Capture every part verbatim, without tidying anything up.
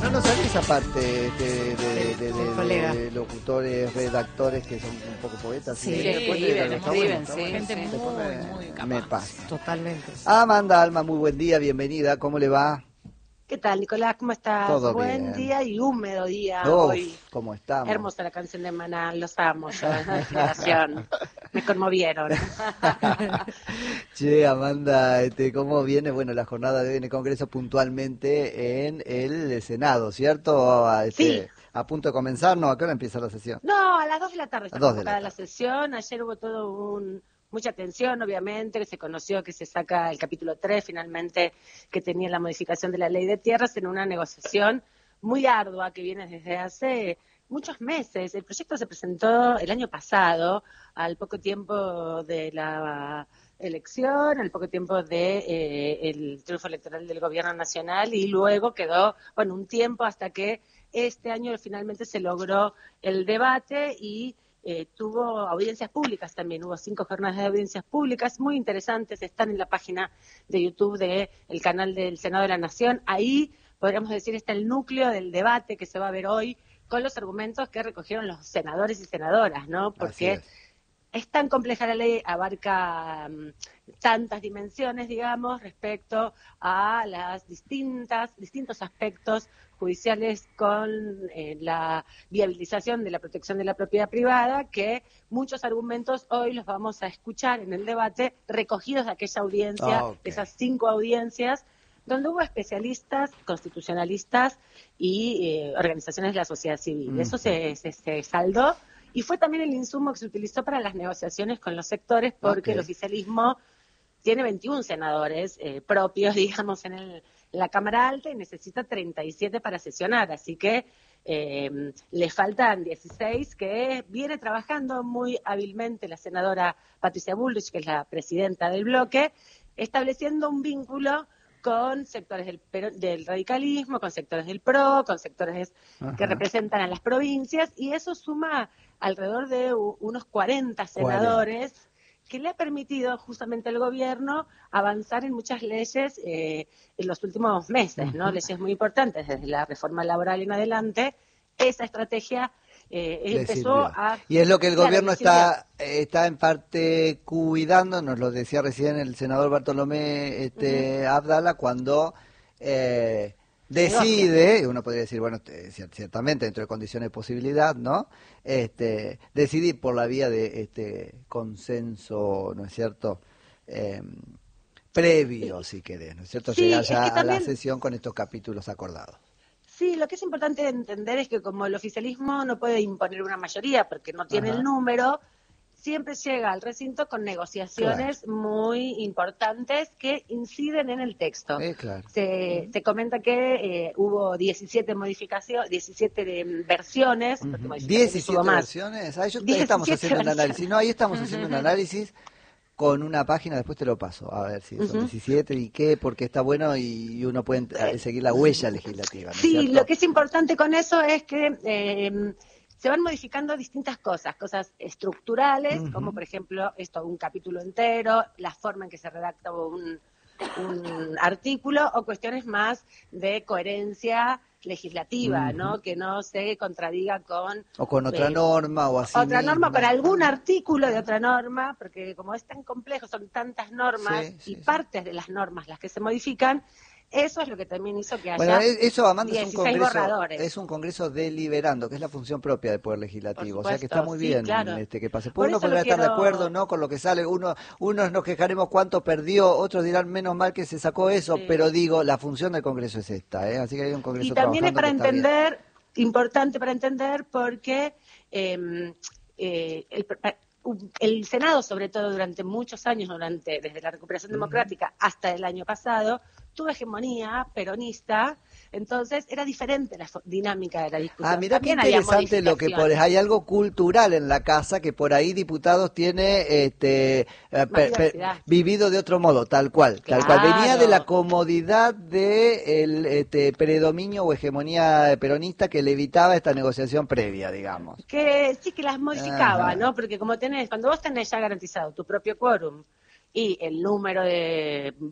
No, no sabía esa parte este, de, de, de, de, de locutores, redactores que son un poco poetas. Sí, sí, escriben, escriben, sí. Gente muy, muy capaz. Me pasa. Totalmente. Amanda Alma, muy buen día, bienvenida, ¿cómo le va? ¿Qué tal, Nicolás? ¿Cómo estás? Todo Buen bien. día y húmedo día Uf, hoy. ¿cómo estamos? Hermosa la canción de Maná, los amo yo, es una generación. Me conmovieron. Che, Amanda, este, ¿cómo viene? Bueno, la jornada de hoy en el Congreso puntualmente en el Senado, ¿cierto? Este, Sí. A punto de comenzar, ¿no? ¿A qué hora empieza la sesión? No, a las dos de la tarde está A dos de la convocada la, tarde. sesión. Ayer hubo todo un... mucha atención, obviamente, que se conoció que se saca el capítulo tres, finalmente, que tenía la modificación de la ley de tierras en una negociación muy ardua que viene desde hace muchos meses. El proyecto se presentó el año pasado, al poco tiempo de la elección, al poco tiempo de eh, el triunfo electoral del gobierno nacional, y luego quedó, bueno, un tiempo hasta que este año finalmente se logró el debate y Eh, tuvo audiencias públicas también, hubo cinco jornadas de audiencias públicas muy interesantes, están en la página de YouTube del canal del Senado de la Nación. Ahí, podríamos decir, está el núcleo del debate que se va a ver hoy con los argumentos que recogieron los senadores y senadoras, ¿no? Porque Así es. es tan compleja la ley, abarca um, tantas dimensiones, digamos, respecto a las distintas, distintos aspectos judiciales con eh, la viabilización de la protección de la propiedad privada, que muchos argumentos hoy los vamos a escuchar en el debate, recogidos de aquella audiencia, Ah, okay. de esas cinco audiencias, donde hubo especialistas, constitucionalistas y eh, organizaciones de la sociedad civil. Mm. Eso se, se, se saldó. Y fue también el insumo que se utilizó para las negociaciones con los sectores, porque okay. el oficialismo tiene veintiún senadores eh, propios, digamos, en, el, en la Cámara Alta y necesita treinta y siete para sesionar. Así que eh, le faltan dieciséis, que viene trabajando muy hábilmente la senadora Patricia Bullrich, que es la presidenta del bloque, estableciendo un vínculo con sectores del, del radicalismo, con sectores del P R O, con sectores Ajá. que representan a las provincias, y eso suma alrededor de unos cuarenta senadores, cuarenta. Que le ha permitido justamente al gobierno avanzar en muchas leyes eh, en los últimos meses, ¿no? Uh-huh. Leyes muy importantes, desde la reforma laboral en adelante. Esa estrategia eh, empezó a... Y es lo que el claro, gobierno está está en parte cuidando, nos lo decía recién el senador Bartolomé este, uh-huh. Abdala, cuando eh, decide, uno podría decir, bueno, ciertamente dentro de condiciones de posibilidad, ¿no? Este, decidir por la vía de este consenso, ¿no es cierto?, eh, previo, si querés, ¿no es cierto?, sí, llegar ya es que también... a la sesión con estos capítulos acordados. Sí, lo que es importante entender es que como el oficialismo no puede imponer una mayoría porque no tiene Ajá. el número, siempre llega al recinto con negociaciones claro. muy importantes que inciden en el texto. Eh, claro. Se, se comenta que eh, hubo diecisiete modificaciones, diecisiete de, versiones. Uh-huh. ¿diecisiete más. versiones? Ahí estamos haciendo versiones. un análisis. No, ahí estamos haciendo un análisis con una página, después te lo paso, a ver si son uh-huh. diecisiete y qué, porque está bueno y uno puede seguir la huella legislativa, ¿no es Sí, cierto? Lo que es importante con eso es que eh, se van modificando distintas cosas, cosas estructurales, uh-huh. como por ejemplo esto, un capítulo entero, la forma en que se redacta un, un artículo, o cuestiones más de coherencia legislativa, uh-huh. ¿no? Que no se contradiga con... O con otra eh, norma o así Otra mismo. norma, con algún artículo de otra norma, porque como es tan complejo, son tantas normas sí, sí, y sí. partes de las normas las que se modifican, eso es lo que también hizo que haya bueno, eso, Amanda, dieciséis es un congreso, borradores. Es un congreso deliberando, que es la función propia del Poder Legislativo. Supuesto, o sea que está muy sí, bien claro. este, que pase. Pues uno podrá estar quiero... de acuerdo no con lo que sale. Uno, unos nos quejaremos cuánto perdió, otros dirán menos mal que se sacó eso, sí. pero digo, la función del congreso es esta. ¿eh? Así que hay un congreso Y también es para entender, bien. importante para entender, porque eh, eh, el, el Senado, sobre todo durante muchos años, durante desde la recuperación uh-huh. democrática hasta el año pasado, tuvo hegemonía peronista, entonces era diferente la dinámica de la discusión. Ah, mira qué interesante lo que por hay algo cultural en la casa que por ahí diputados tiene este eh, per, per, vivido de otro modo, tal cual, claro. tal cual venía de la comodidad de el este, predominio o hegemonía peronista que le evitaba esta negociación previa, digamos. Que sí que las modificaba, Ajá. ¿no? Porque como tenés, cuando vos tenés ya garantizado tu propio quórum y el número de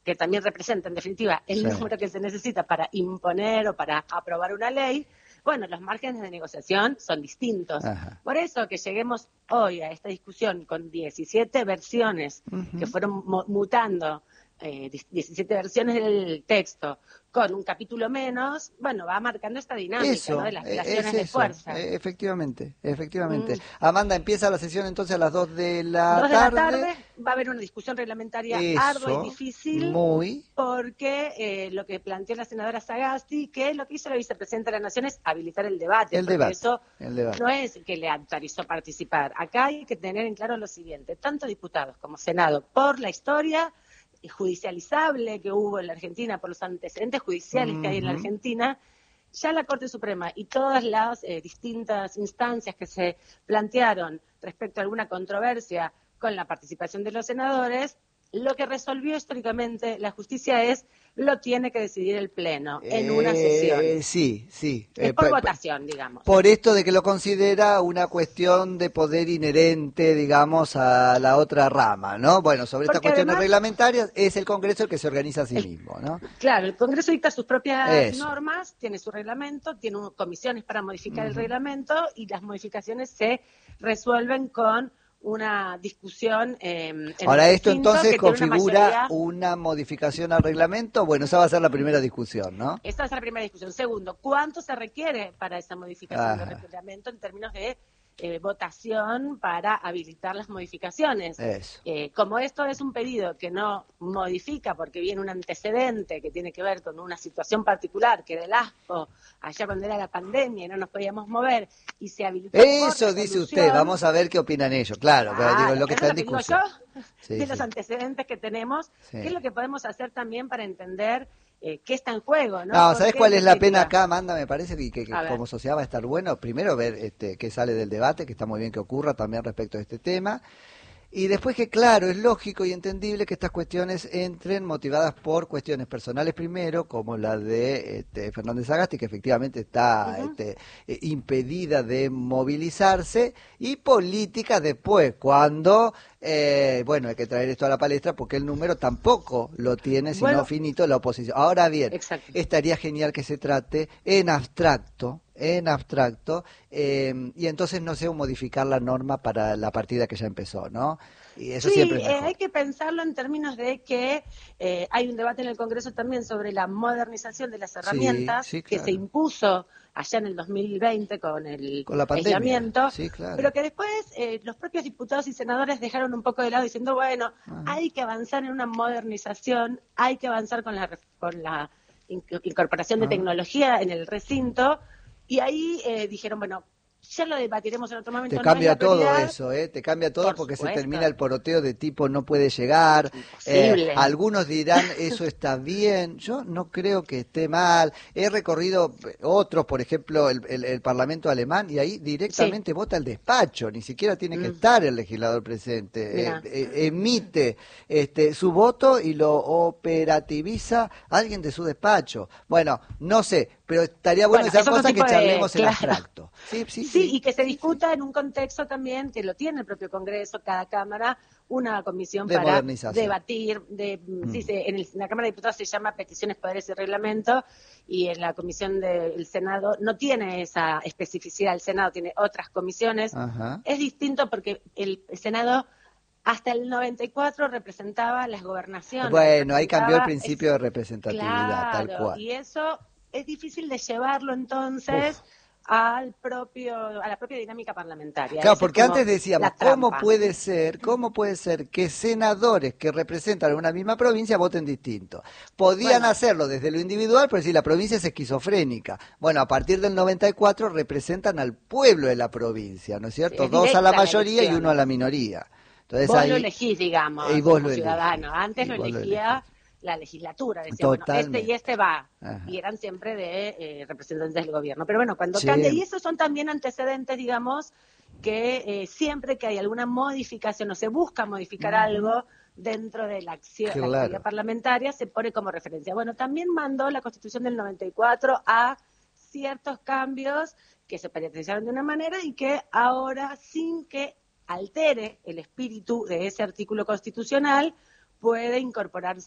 que también representa, en definitiva, el sí. número que se necesita para imponer o para aprobar una ley, bueno, los márgenes de negociación son distintos. Ajá. Por eso que lleguemos hoy a esta discusión con diecisiete versiones Uh-huh. que fueron mutando, eh, diecisiete versiones del texto, con un capítulo menos, bueno, va marcando esta dinámica, eso, ¿no? De las es relaciones de eso, fuerza. eh, efectivamente, efectivamente. Mm. Amanda, empieza la sesión entonces a las dos de la Dos de tarde. la tarde va a haber una discusión reglamentaria Eso, ardua y difícil, muy. porque eh, lo que planteó la senadora Sagasti, que lo que hizo la vicepresidenta de la Nación es habilitar el debate, El porque debate, eso el debate. no es que le autorizó participar. Acá hay que tener en claro lo siguiente, tanto diputados como Senado, por la historia judicializable que hubo en la Argentina, por los antecedentes judiciales uh-huh. que hay en la Argentina, ya la Corte Suprema y todas las eh, distintas instancias que se plantearon respecto a alguna controversia con la participación de los senadores, lo que resolvió históricamente la justicia es lo tiene que decidir el Pleno en una sesión. Eh, sí, sí. Es eh, por pa, votación, digamos. Por esto de que lo considera una cuestión de poder inherente, digamos, a la otra rama, ¿no? Bueno, sobre Porque estas cuestiones además, reglamentarias es el Congreso el que se organiza a sí el, mismo, ¿no? Claro, el Congreso dicta sus propias Eso. normas, tiene su reglamento, tiene comisiones para modificar uh-huh. el reglamento y las modificaciones se resuelven con una discusión eh, en Ahora el esto entonces configura una, una, una modificación al reglamento. Bueno, esa va a ser la primera discusión, ¿no? Esa va a ser la primera discusión. Segundo, ¿cuánto se requiere para esa modificación Ajá. del reglamento en términos de eh, votación para habilitar las modificaciones? Eso. Eh, como esto es un pedido que no modifica porque viene un antecedente que tiene que ver con una situación particular, que era el ASPO, allá cuando era la pandemia y no nos podíamos mover, y se habilitó. Eso dice usted, vamos a ver qué opinan ellos, claro, ah, digo, lo que está en lo que discusión. Digo yo, sí, de sí. los antecedentes que tenemos, sí. qué es lo que podemos hacer también para entender eh, qué está en juego, ¿no? No, ¿sabes cuál es la pena crítica? acá, Amanda? Me parece que, que, que como sociedad va a estar bueno, primero ver este, qué sale del debate, que está muy bien que ocurra también respecto a este tema. Y después que, claro, es lógico y entendible que estas cuestiones entren motivadas por cuestiones personales primero, como la de este, Fernández Sagasti, que efectivamente está uh-huh. este, eh, impedida de movilizarse, y políticas después, cuando, eh, bueno, hay que traer esto a la palestra porque el número tampoco lo tiene, sino bueno, finito la oposición. Ahora bien, exacto. estaría genial que se trate en abstracto, en abstracto, eh, y entonces no sé modificar la norma para la partida que ya empezó, ¿no? Y eso sí, siempre es eh, mejor. hay que pensarlo en términos de que eh, hay un debate en el Congreso también sobre la modernización de las herramientas sí, sí, claro. que se impuso allá en el dos mil veinte con el con la pandemia. aislamiento, sí, claro. pero que después eh, los propios diputados y senadores dejaron un poco de lado diciendo, bueno, Ajá. hay que avanzar en una modernización, hay que avanzar con la, con la incorporación de Ajá. tecnología en el recinto, y ahí eh, dijeron, bueno, ya lo debatiremos en otro momento. Te no cambia es todo prioridad. eso, ¿eh? Te cambia todo Por porque supuesto. se termina el poroteo de tipo no puede llegar. Eh, algunos dirán eso está bien. Yo no creo que esté mal. He recorrido otros, por ejemplo, el, el, el Parlamento alemán, y ahí directamente sí. vota el despacho. Ni siquiera tiene que mm. estar el legislador presente. Eh, eh, emite este, su voto y lo operativiza alguien de su despacho. Bueno, no sé, pero estaría bueno, bueno esas cosas que charlemos de, en claro. abstracto. Sí, sí, sí, sí, y que se discuta sí. en un contexto también que lo tiene el propio Congreso, cada Cámara, una comisión de para debatir. De, mm. sí, se, en, el, en la Cámara de Diputados se llama Peticiones, Poderes y Reglamento, y en la Comisión del Senado no tiene esa especificidad, el Senado tiene otras comisiones. Ajá. Es distinto porque el, el Senado hasta el noventa y cuatro representaba las gobernaciones. Bueno, ahí cambió el principio es, de representatividad, claro, tal cual. Y eso es difícil de llevarlo entonces Uf. al propio a la propia dinámica parlamentaria. Claro, Esa porque antes decíamos, ¿cómo puede ser, cómo puede ser que senadores que representan una misma provincia voten distinto? Podían bueno. hacerlo desde lo individual, pero si la provincia es esquizofrénica. Bueno, a partir del noventa y cuatro representan al pueblo de la provincia, ¿no es cierto? Sí, es Dos a la mayoría y uno a la minoría. Entonces, vos ahí, lo elegís, digamos, y vos como lo ciudadano. Elegís, Antes lo elegía lo la legislatura, decía, Totalmente. bueno, este y este va, Ajá. y eran siempre de eh, representantes del gobierno. Pero bueno, cuando sí. cambia, y esos son también antecedentes, digamos, que eh, siempre que hay alguna modificación o se busca modificar uh-huh. algo dentro de la acción claro. la actividad parlamentaria, se pone como referencia. Bueno, también mandó la Constitución del noventa y cuatro a ciertos cambios que se periodizaron de una manera y que ahora, sin que altere el espíritu de ese artículo constitucional, puede incorporarse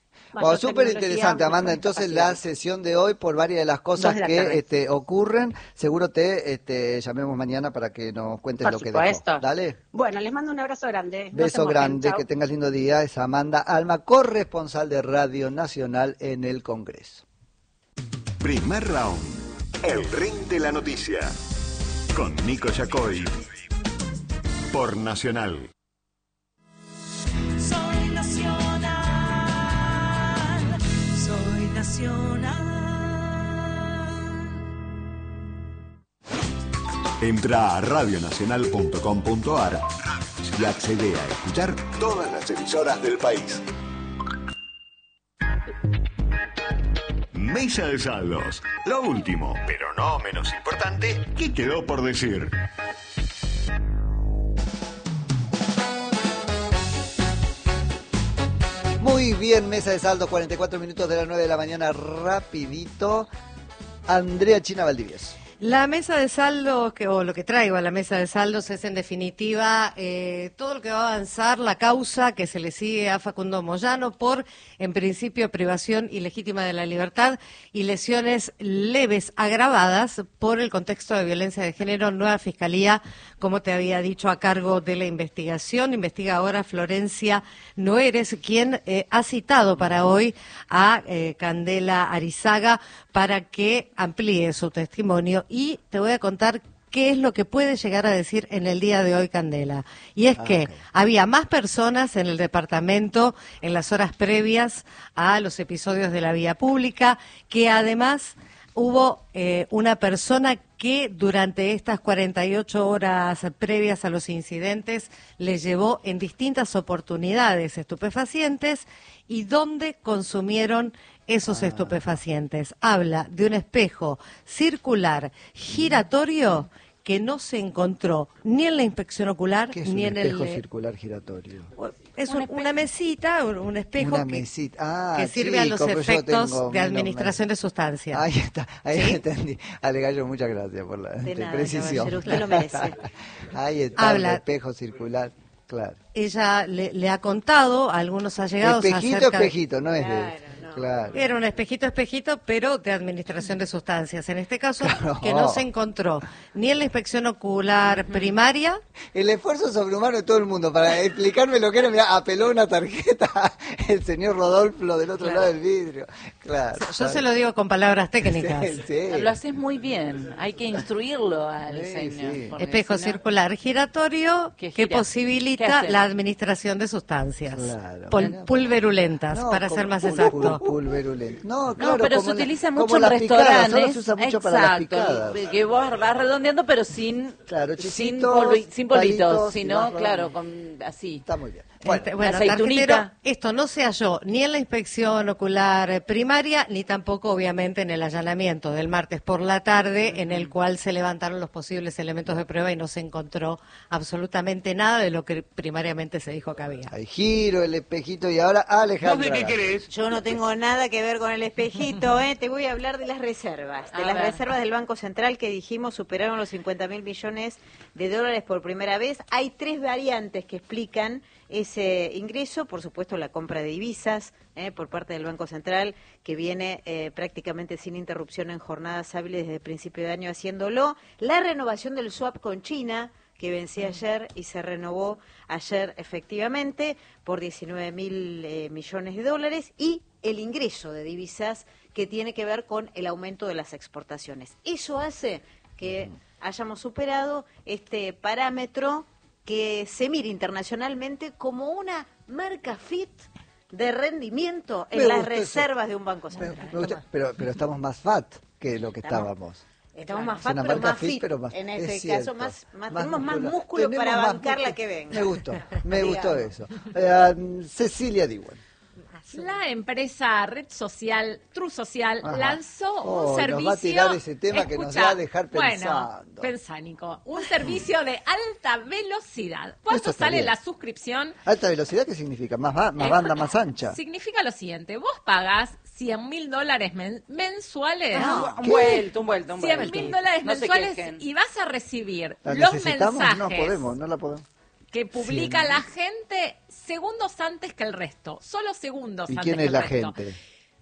Bueno, súper interesante, Amanda. Entonces, la sesión de hoy, por varias de las cosas que este, ocurren, seguro te este, llamemos mañana para que nos cuentes por lo que supuesto. dejó. Dale. Bueno, les mando un abrazo grande. Beso no grande, que tengas lindo día. Es Amanda Alma, corresponsal de Radio Nacional en el Congreso. Primer round. El ring de la noticia. Con Nico Yacoy. Por Nacional. Soy nacional, soy nacional. Entra a radio nacional punto com punto a r y accede a escuchar todas las emisoras del país. Mesa de saldos. Lo último, pero no menos importante, ¿qué quedó por decir? Muy bien, mesa de saldo, cuarenta y cuatro minutos de las nueve de la mañana, rapidito. Andrea China Valdivieso. La mesa de saldos, que, o lo que traigo a la mesa de saldos es en definitiva eh, todo lo que va a avanzar la causa que se le sigue a Facundo Moyano por, en principio, privación ilegítima de la libertad y lesiones leves agravadas por el contexto de violencia de género. Nueva Fiscalía, como te había dicho, a cargo de la investigación. Investiga ahora Florencia Noeres, quien eh, ha citado para hoy a eh, Candela Arizaga para que amplíe su testimonio. Y te voy a contar qué es lo que puede llegar a decir en el día de hoy Candela. Y es ah, que okay. había más personas en el departamento en las horas previas a los episodios de la vía pública, que además hubo eh, una persona que durante estas cuarenta y ocho horas previas a los incidentes le llevó en distintas oportunidades estupefacientes y donde consumieron esos estupefacientes. Habla de un espejo circular giratorio que no se encontró ni en la inspección ocular ¿Qué es ni un en el espejo circular giratorio? Es un, una mesita, un espejo una que, mesita. Ah, que sirve chico, a los efectos de menos, administración menos. de sustancias. Ahí está, ahí ¿Sí? entendí. Ale Gallo, muchas gracias por la de nada, precisión. Usted lo merece. Ahí está, Habla. un espejo circular. Claro. Ella le, le ha contado a algunos allegados espejito, acerca espejito, de... no es claro, de... no. Claro. Era un espejito, espejito, pero de administración de sustancias. En este caso, claro. que no se encontró ni en la inspección ocular primaria. El esfuerzo sobrehumano de todo el mundo para explicarme lo que era. Mirá, apeló una tarjeta el señor Rodolfo del otro claro. lado del vidrio. Claro. Yo ¿sabes? Se lo digo con palabras técnicas. Sí, sí. Lo haces muy bien. Hay que instruirlo al sí, señor. Sí. Espejo si no... circular giratorio que, que posibilita la administración de sustancias claro. Pol- pulverulentas, no, para ser más pul- exacto. Pulverulento. No, claro, no, pero como se utiliza la, mucho en Picadas, restaurantes. solo se usa mucho exacto, para las picadas. Que vos vas redondeando, pero sin claro, sin, polvi, sin politos, palitos, sino, claro, con así. Está muy bien. Bueno, este, bueno aceitunita. Esto no se halló ni en la inspección ocular primaria, ni tampoco, obviamente, en el allanamiento del martes por la tarde, uh-huh. en el cual se levantaron los posibles elementos de prueba y no se encontró absolutamente nada de lo que primariamente se dijo que había. Hay giro, el espejito, y ahora Alejandra. ¿Vos de qué querés? Yo no tengo nada que ver con el espejito, ¿eh? Te voy a hablar de las reservas, de a las ver. reservas del Banco Central que dijimos superaron los cincuenta mil millones de dólares por primera vez. Hay tres variantes que explican ese ingreso, por supuesto la compra de divisas eh, por parte del Banco Central, que viene eh, prácticamente sin interrupción en jornadas hábiles desde el principio de año haciéndolo, la renovación del swap con China, que vencía ayer y se renovó ayer efectivamente por diecinueve mil eh, millones de dólares, y el ingreso de divisas que tiene que ver con el aumento de las exportaciones. Eso hace que hayamos superado este parámetro que se mira internacionalmente como una marca fit de rendimiento en las reservas eso. de un banco central. Me, me gusta, pero, pero estamos más fat que lo que estamos, estábamos. Estamos más fat, pero más fit, pero más, en este caso más, más, más tenemos músculo. más músculo tenemos para bancar la que venga. Me gustó, me gustó eso. Uh, Cecilia Diwan. La empresa red social True Social Ajá. lanzó oh, un servicio. Nos va a tirar ese tema Escucha, que nos va a dejar pensando. Bueno, pensá, Nico. Un servicio de alta velocidad. ¿Cuánto sale bien. la suscripción? ¿Alta velocidad qué significa? ¿Más, ba- más banda, más ancha? Significa lo siguiente: vos pagás cien mil dólares men- mensuales. Ah, un vuelto, un vuelto, un vuelto. cien mil dólares no mensuales y vas a recibir ¿La los necesitamos? mensajes. No podemos, no la podemos. que publica cien. la gente segundos antes que el resto, solo segundos ¿Y antes quién que es el la resto. gente?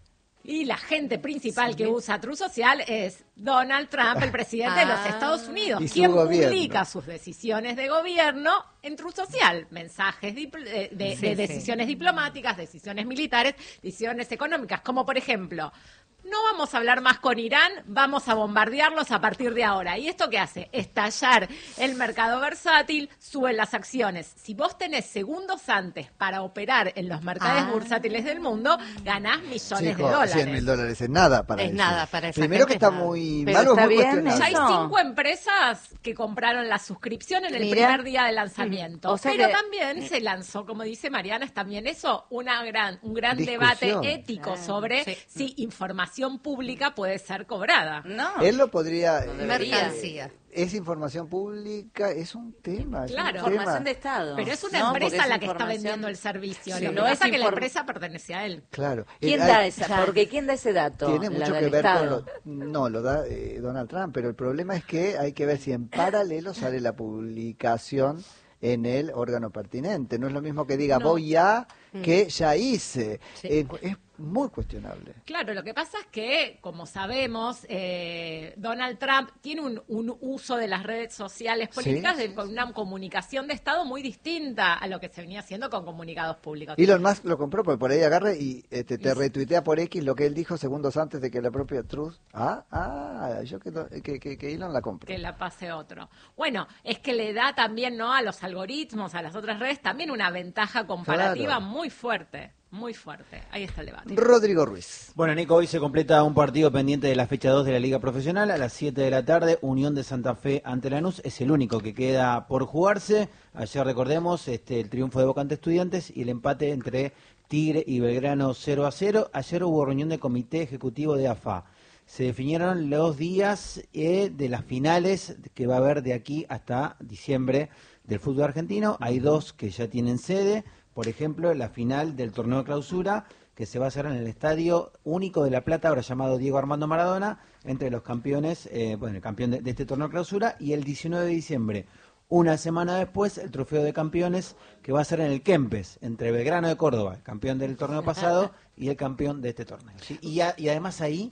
Y la gente principal que usa True Social es Donald Trump, el presidente de los Ah. Estados Unidos, Y su quien gobierno. publica sus decisiones de gobierno en True Social, mensajes dipl- de, de- Sí, de sí. decisiones diplomáticas, decisiones militares, decisiones económicas, como por ejemplo, no vamos a hablar más con Irán, vamos a bombardearlos a partir de ahora. ¿Y esto qué hace? Estallar el mercado versátil, suben las acciones. Si vos tenés segundos antes para operar en los mercados Ah. bursátiles del mundo, ganás millones de Chicos, dólares. cien mil dólares es nada para Es eso. nada para esa Primero que gente, está es nada. muy Pero malo, está muy bien, cuestionable. Ya hay Eso. cinco empresas que compraron la suscripción en el Mira. primer día de lanzamiento. O sea Pero que- también se lanzó, como dice Mariana, es también eso, una gran, un gran debate Discusión. ético Claro. sobre Sí. si información pública puede ser cobrada. No. Él lo podría... No eh, debería. Mercancía. es información pública, es un tema. es un Claro. tema. Información de Estado. Pero es una No, porque empresa es la que está información- vendiendo el servicio. Sí, Lo que no pasa es es que la inform- empresa pertenece a él. Claro. ¿Quién Eh, da hay- esa? Porque ¿quién da ese dato? Tiene La mucho del que ver Estado. con lo... No, lo da eh, Donald Trump, pero el problema es que hay que ver si en paralelo sale la publicación en el órgano pertinente. No es lo mismo que diga No. voy a que ya hice. Sí. Eh, es muy cuestionable. Claro, lo que pasa es que, como sabemos, eh, Donald Trump tiene un, un uso de las redes sociales políticas Sí. de, con una comunicación de Estado muy distinta a lo que se venía haciendo con comunicados públicos. Elon Musk lo compró porque por ahí agarra y este, te Y- retuitea por X lo que él dijo segundos antes de que la propia Truth. Ah, ah, yo que, que, que, que Elon la compró. Que la pase otro. Bueno, es que le da también, ¿no?, a los algoritmos, a las otras redes, también una ventaja comparativa Claro. muy fuerte, muy fuerte. Ahí está el debate. Rodrigo Ruiz. Bueno, Nico, hoy se completa un partido pendiente de la fecha dos de la Liga Profesional. A las siete de la tarde, Unión de Santa Fe ante Lanús. Es el único que queda por jugarse. Ayer, recordemos, este, el triunfo de Boca ante Estudiantes y el empate entre Tigre y Belgrano cero a cero. Ayer hubo reunión de comité ejecutivo de A F A. Se definieron los días eh, de las finales que va a haber de aquí hasta diciembre del fútbol argentino. Hay dos que ya tienen sede. Por ejemplo, la final del torneo de clausura, que se va a hacer en el Estadio Único de La Plata, ahora llamado Diego Armando Maradona, entre los campeones, eh, bueno, el campeón de, de este torneo de clausura, y el diecinueve de diciembre, una semana después, el trofeo de campeones, que va a ser en el Kempes, entre Belgrano de Córdoba, el campeón del torneo pasado, y el campeón de este torneo. ¿sí? Y, a- y además ahí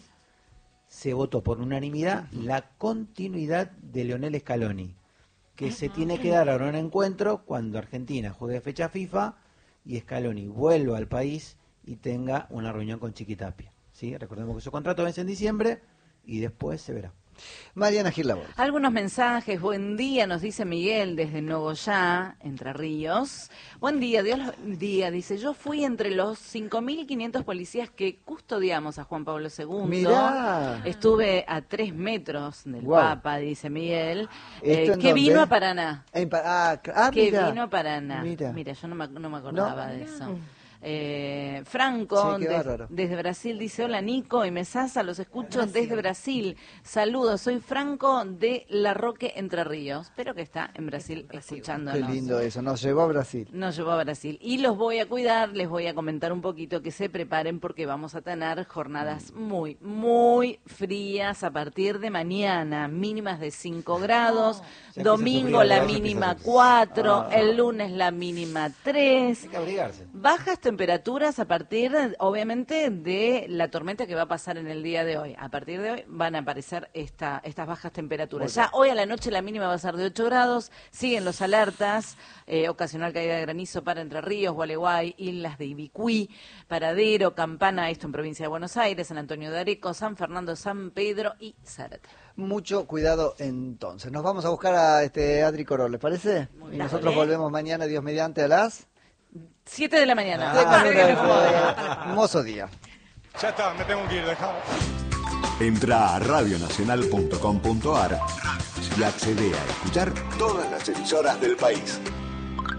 se votó por unanimidad la continuidad de Leonel Scaloni, que se tiene que dar ahora un encuentro cuando Argentina juegue fecha FIFA y Scaloni vuelva al país y tenga una reunión con Chiquitapia. ¿sí? Recordemos que su contrato vence en diciembre y después se verá. Mariana Gil Labor. Algunos mensajes. Buen día, nos dice Miguel desde Nogoyá, Entre Ríos. Buen día, Dios los día. Dice, yo fui entre los cinco mil quinientos policías que custodiamos a Juan Pablo segundo. Mirá. Estuve a tres metros del Guau. Papa, dice Miguel. ¿Esto Eh, en que dónde? vino a Paraná. En Pa- ah, cl- ah, que mira. vino a Paraná. Mira. Mira, yo no me, no me acordaba No. de eso. Eh, Franco, Sí, qué des- bárbaro. desde Brasil, dice, hola Nico y Mesasa, los escucho desde Brasil. Saludos, soy Franco de La Roque, Entre Ríos. Espero que está en Brasil escuchándonos. Qué lindo eso, nos llevó a Brasil. Nos llevó a Brasil. Y los voy a cuidar, les voy a comentar un poquito que se preparen porque vamos a tener jornadas muy, muy frías a partir de mañana. Mínimas de cinco grados, Ya domingo empieza a sufrir, la ya empieza a mínima sufrir. cuatro, Ah. el lunes la mínima tres. Hay que abrigarse. Bajas temperaturas a partir, obviamente, de la tormenta que va a pasar en el día de hoy. A partir de hoy van a aparecer esta, estas bajas temperaturas. Ya hoy a la noche la mínima va a ser de ocho grados, siguen los alertas, eh, ocasional caída de granizo para Entre Ríos, Gualeguay, Islas de Ibicuí, Paradero, Campana, esto en provincia de Buenos Aires, San Antonio de Areco, San Fernando, San Pedro y Zárate. Mucho cuidado entonces. Nos vamos a buscar a este Adri Corol, ¿les parece? Y nosotros volvemos mañana, Dios mediante, a las... siete de la mañana. Ah, Recuerden que me puedo- hermoso día. Ya está, me tengo que ir, dejamos. Entra a radionacional punto com punto ar y accede a escuchar todas las emisoras del país.